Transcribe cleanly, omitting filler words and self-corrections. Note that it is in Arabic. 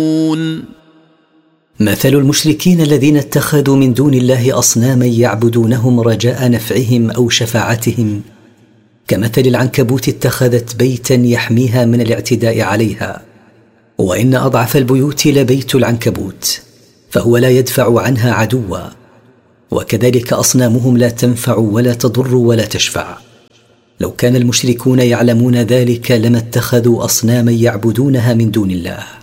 مثل المشركين الذين اتخذوا من دون الله أصناما يعبدونهم رجاء نفعهم أو شفاعتهم كمثل العنكبوت اتخذت بيتا يحميها من الاعتداء عليها، وإن أضعف البيوت لبيت العنكبوت، فهو لا يدفع عنها عدوا، وكذلك أصنامهم لا تنفع ولا تضر ولا تشفع. لو كان المشركون يعلمون ذلك لما اتخذوا أصناما يعبدونها من دون الله.